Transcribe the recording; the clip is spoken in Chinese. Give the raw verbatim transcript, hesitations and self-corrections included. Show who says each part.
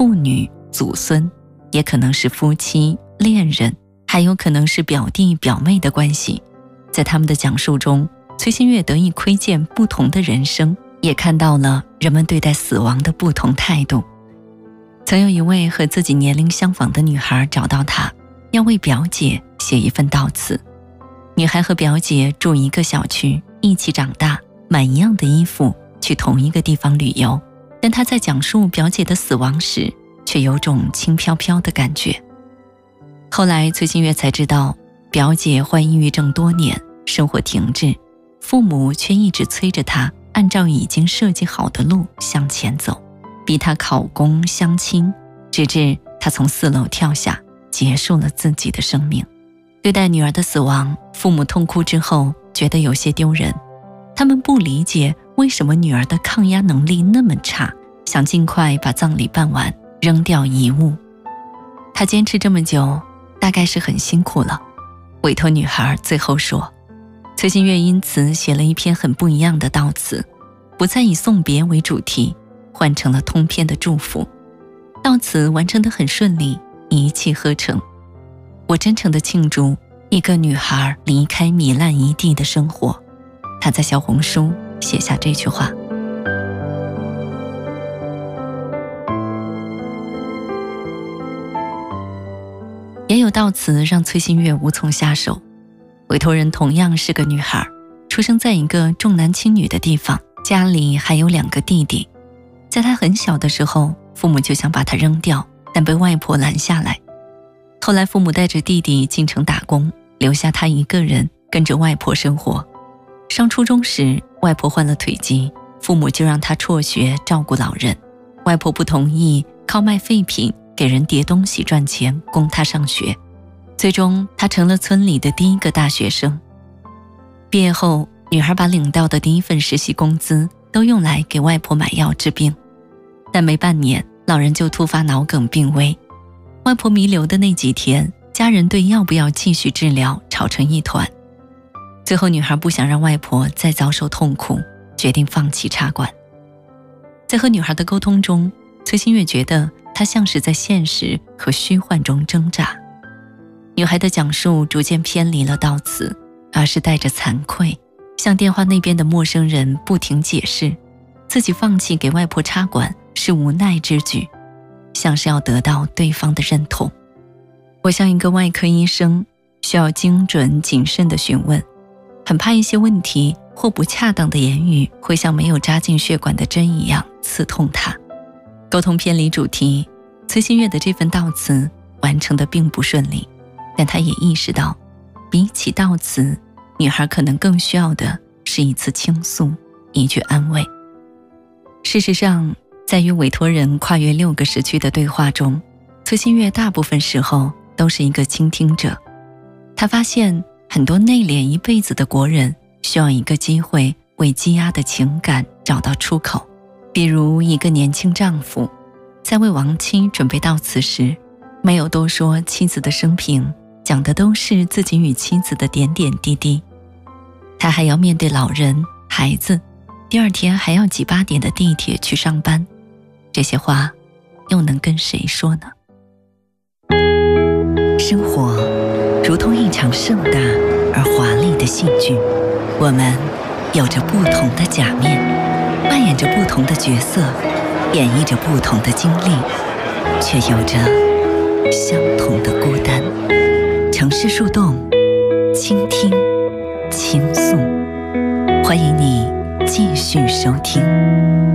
Speaker 1: 父女、祖孙，也可能是夫妻、恋人，还有可能是表弟、表妹的关系。在他们的讲述中，崔新月得以窥见不同的人生，也看到了人们对待死亡的不同态度。曾有一位和自己年龄相仿的女孩找到他，要为表姐写一份悼词。女孩和表姐住一个小区，一起长大，买一样的衣服，去同一个地方旅游，但她在讲述表姐的死亡时，却有种轻飘飘的感觉。后来崔新月才知道，表姐患抑郁症多年，生活停滞，父母却一直催着她按照已经设计好的路向前走，逼她考公相亲，直至她从四楼跳下，结束了自己的生命。对待女儿的死亡，父母痛哭之后觉得有些丢人，他们不理解为什么女儿的抗压能力那么差，想尽快把葬礼办完，扔掉遗物。她坚持这么久，大概是很辛苦了。委托女孩最后说，崔新月因此写了一篇很不一样的悼词，不再以送别为主题，换成了通篇的祝福。悼词完成得很顺利，一气呵成。我真诚地庆祝一个女孩离开糜烂一地的生活。她在小红书写下这句话。也有悼词让崔新月无从下手。委托人同样是个女孩，出生在一个重男轻女的地方，家里还有两个弟弟。在她很小的时候，父母就想把她扔掉，但被外婆拦下来。后来父母带着弟弟进城打工，留下她一个人跟着外婆生活。上初中时，外婆患了腿疾，父母就让她辍学照顾老人。外婆不同意，靠卖废品给人叠东西赚钱供她上学。最终她成了村里的第一个大学生。毕业后，女孩把领到的第一份实习工资都用来给外婆买药治病，但没半年，老人就突发脑梗病危。外婆弥留的那几天，家人对要不要继续治疗吵成一团。最后女孩不想让外婆再遭受痛苦，决定放弃插管。在和女孩的沟通中，崔新月觉得她像是在现实和虚幻中挣扎。女孩的讲述逐渐偏离了悼词，而是带着惭愧，向电话那边的陌生人不停解释，自己放弃给外婆插管是无奈之举，像是要得到对方的认同。我像一个外科医生，需要精准谨慎的询问，很怕一些问题或不恰当的言语会像没有扎进血管的针一样刺痛他。沟通偏离主题，崔新月的这份悼词完成的并不顺利，但她也意识到，比起悼词，女孩可能更需要的是一次倾诉，一句安慰。事实上，在与委托人跨越六个时区的对话中，崔新月大部分时候都是一个倾听者。她发现很多内敛一辈子的国人需要一个机会为积压的情感找到出口。比如一个年轻丈夫在为亡妻准备悼词时，没有多说妻子的生平，讲的都是自己与妻子的点点滴滴。他还要面对老人、孩子，第二天还要挤八点的地铁去上班，这些话又能跟谁说呢？生活如同一场盛大而华丽的戏剧，我们有着不同的假面，扮演着不同的角色，演绎着不同的经历，却有着相同的孤单。城市树洞，倾听，倾诉，欢迎你继续收听。